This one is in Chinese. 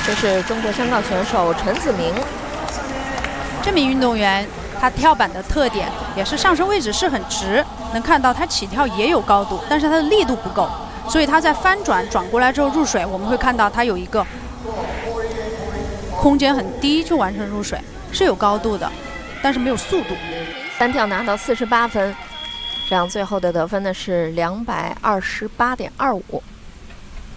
这是中国香港选手陈子明。 这名运动员他跳板的特点也是上身位置是很直，能看到他起跳也有高度，但是他的力度不够，所以他在翻转转过来之后入水，我们会看到他有一个空间很低就完成入水，是有高度的，但是没有速度。 单跳拿到48分，这样最后的得分呢是228.25。